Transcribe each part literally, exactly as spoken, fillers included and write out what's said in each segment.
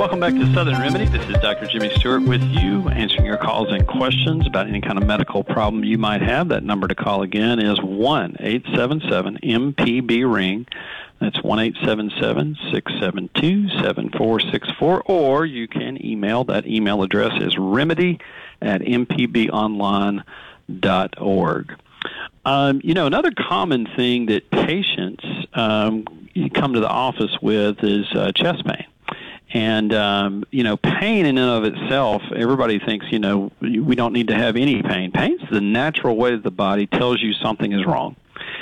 Welcome back to Southern Remedy. This is Doctor Jimmy Stewart with you, answering your calls and questions about any kind of medical problem you might have. That number to call again is one eight seven seven M P B ring. That's one eight seven seven, six seven two, seven four six four. Or you can email. That email address is remedy at m p b online dot org. Um, you know, another common thing that patients um, come to the office with is uh, chest pain. And, um, you know, pain in and of itself, everybody thinks, you know, we don't need to have any pain. Pain's the natural way that the body tells you something is wrong.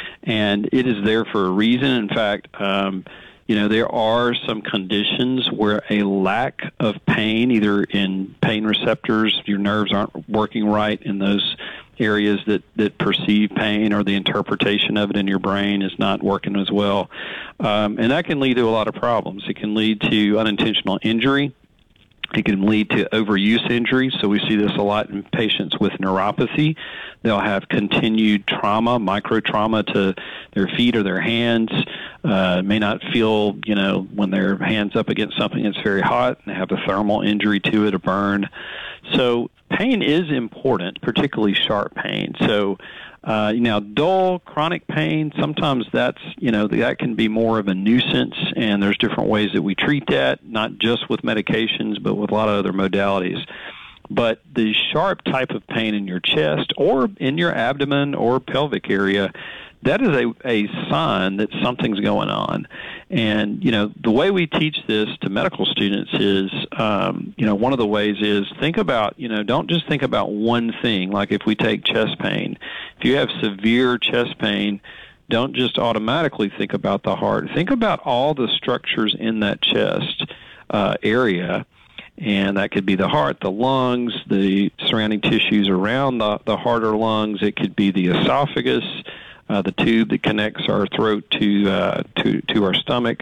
And it is there for a reason. In fact, um, you know, there are some conditions where a lack of pain, either in pain receptors, your nerves aren't working right in those areas that, that perceive pain, or the interpretation of it in your brain is not working as well. Um, and that can lead to a lot of problems. It can lead to unintentional injury. It can lead to overuse injuries. So we see this a lot in patients with neuropathy. They'll have continued trauma, micro-trauma to their feet or their hands. Uh, may not feel, you know, when their hand's up against something that's very hot, and they have a thermal injury to it, a burn. So pain is important, particularly sharp pain. So, uh, you know, dull, chronic pain, sometimes that's, you know, that can be more of a nuisance, and there's different ways that we treat that, not just with medications, but with a lot of other modalities. But the sharp type of pain in your chest or in your abdomen or pelvic area, that is a, a sign that something's going on. And, you know, the way we teach this to medical students is, um, you know, one of the ways is think about, you know, don't just think about one thing. Like if we take chest pain, if you have severe chest pain, don't just automatically think about the heart. Think about all the structures in that chest uh, area. And that could be the heart, the lungs, the surrounding tissues around the, the heart or lungs. It could be the esophagus, uh, the tube that connects our throat to uh, to to our stomach,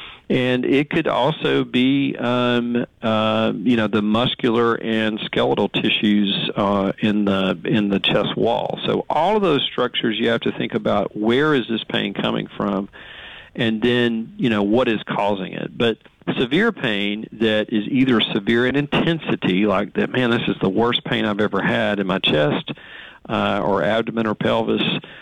and it could also be um, uh, you know the muscular and skeletal tissues uh, in the in the chest wall. So all of those structures, you have to think about where is this pain coming from, and then you know what is causing it. But severe pain that is either severe in intensity, like that, man, this is the worst pain I've ever had in my chest uh, or abdomen or pelvis.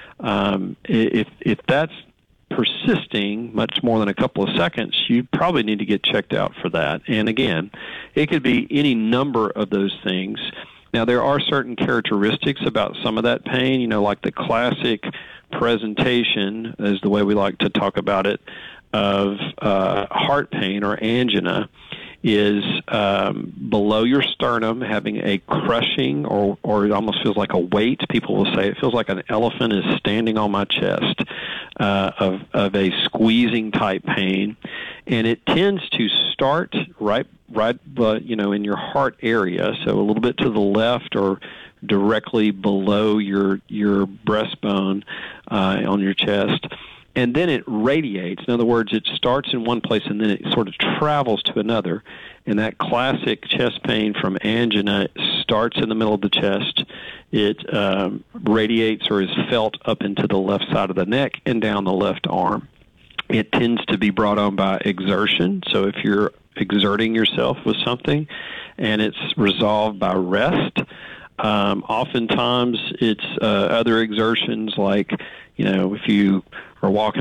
Um, if if that's persisting much more than a couple of seconds, you probably need to get checked out for that. And again, it could be any number of those things. Now, there are certain characteristics about some of that pain, you know, like the classic presentation, is the way we like to talk about it, of uh, heart pain or angina, is um, below your sternum, having a crushing, or, or it almost feels like a weight. People will say it feels like an elephant is standing on my chest, uh, of, of a squeezing type pain. And it tends to start right, right, uh, you know, in your heart area, so a little bit to the left or directly below your, your breastbone uh, on your chest. And then it radiates. In other words, it starts in one place and then it sort of travels to another. And that classic chest pain from angina starts in the middle of the chest. It um, radiates or is felt up into the left side of the neck and down the left arm. It tends to be brought on by exertion. So if you're exerting yourself with something and it's resolved by rest, um, oftentimes it's uh, other exertions like, you know, if you are walking